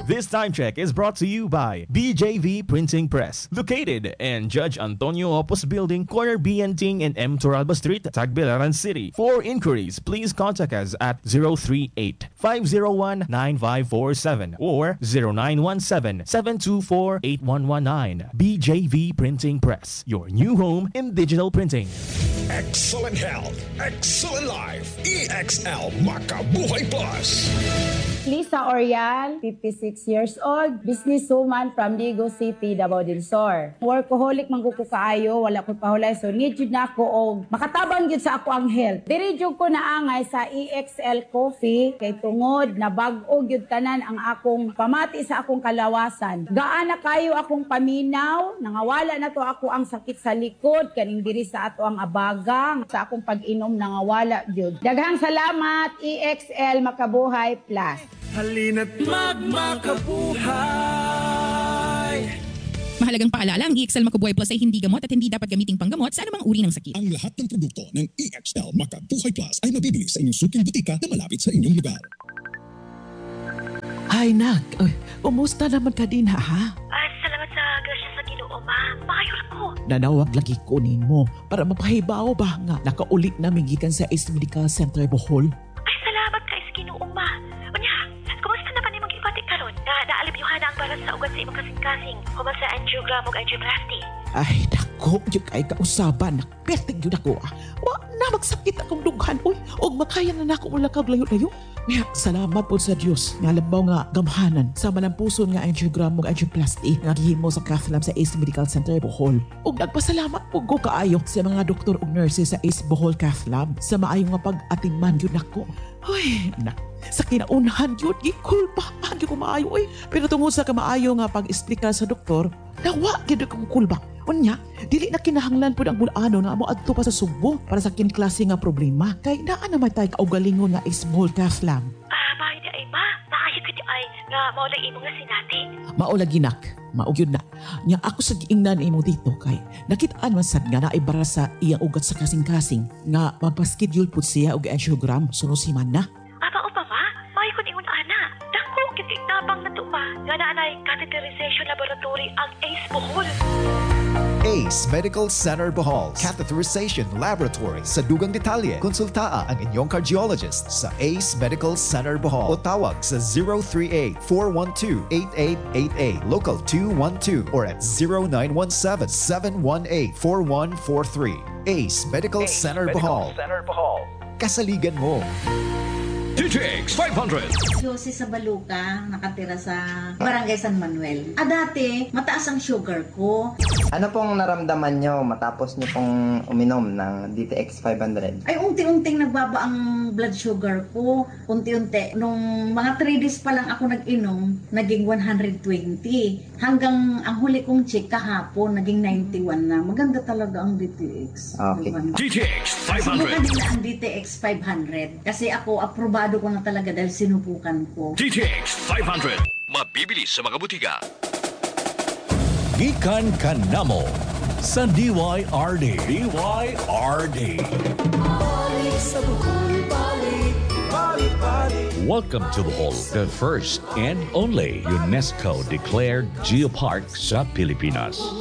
This time check is brought to you by BJV Printing Press, located in Judge Antonio Opus Building, corner B and Ting and M. Toralba Street, Tagbilaran City. For inquiries, please contact us at 038-501-9547 or 0917-724-8119. BJV Printing Press, your new home in digital printing. Excellent health, excellent life. EXL Makabuhay Plus. Lisa Orial, 56 years old, businesswoman from Ligo City, Davao del Sur. Workaholic man ko kaayo, wala ko pahulay, so need yun na ako og makatabang yun sa ako ang health. Diri jud ko naangay sa EXL Coffee kay tungod na bag-o gyud tanan ang akong pamati sa akong kalawasan. Gaana kayo akong paminaw, nangawala na to ako ang sakit sa likod kaning diri sa ato ang abagang sa akong pag-inom nangawala jud. Daghang salamat EXL Makabuhay Plus. Halina't magmakabuhay. Mahalagang paalala, ang EXL Makabuhay Plus ay hindi gamot at hindi dapat gamiting panggamot sa anumang uri ng sakit. Ang lahat ng produkto ng EXL Makabuhay Plus ay mabibili sa inyong suking butika na malapit sa inyong lugar. Ay, nak. Kumusta naman ka din, ha? Salamat sa grasya sa Ginoo, ma. Maayol ko. Nanawag lagi kunin mo para mapahibaw ba nga nakaulit na gikan sa Ace Medical Center Bohol. Ay, salamat kay sa Ginoo, ma. Unya, kumusta naman imong gibati karon? Naalibyuhan na ang baras sa ugat sa imong kasing-kasing. Human sa angiogram ug angioplasty. Ay, dako, yung kay kausaban. Nakpertig yun ako. Wa na magsakit akong dughan. Uy, og makaya na ako mula kag layo-layo. Kaya, salamat po sa Diyos. Nga labaw nga gamhanan. Sama ng puso nga angiogram ug angioplasty nga gihimo sa cath lab sa Ace Medical Center Bohol. Ug nagpasalamat po ko kaayo sa mga doktor ug nurses sa Ace Bohol Cath Lab sa maayo nga pag-atingman yun ako. Uy, nak. Sa kinaunahan yun, gikulbahan yun ko maayo. Uy, pero tungod sa kamaayo nga pag-explica sa doktor, nawa yun kong kulbak. Unya, dili na kinahanglan po ang bulano nga mo adto pa sa Subo para sa kinklase nga problema. Kay naa naman tayo kaugalingon nga small cath lab. Bahay na ay, ma. Maayo ka di ay nga maulay imo nga sinati. Maulaginak, maugyod na. Nya ako sa giingnan imo dito kay nakitaan man sad nga naibara sa iyang ugat sa kasing-kasing nga magpa-schedule pud siya og angiogram sunod semana. Aba pa, ma. Maayo ko ingon ana. Dako kiti tabang na to, ma. Nga naanay catheterization laboratory ang ACE Bohol. ACE Medical Center Bohol Catheterization Laboratory. Sa dugang detalye, konsultaa ang inyong cardiologist sa ACE Medical Center Bohol o tawag sa 038-412-8888 Local 212 or at 0917-718-4143. ACE Medical Center Bohol. Kasaligan mo. DTX 500. Si Jose Sabaluca, nakatira sa Barangay San Manuel. Dati, mataas ang sugar ko. Ano pong naramdaman nyo matapos nyo pong uminom ng DTX 500? Ay, unti-unting nagbaba ang blood sugar ko. Unti-unti. Nung mga 3 days pa lang ako nag-inom, naging 120. Hanggang ang huli kong check kahapon, naging 91 na. Maganda talaga ang DTX. Okay. DTX Sinubukan 500. nila ang DTX 500. Kasi ako, aprobado ko na talaga dahil sinubukan ko. DTX 500. Mabibili sa mga butika. Gikan kanamo sa DYRD. Welcome to Bohol, the first and only UNESCO-declared geopark sa Pilipinas.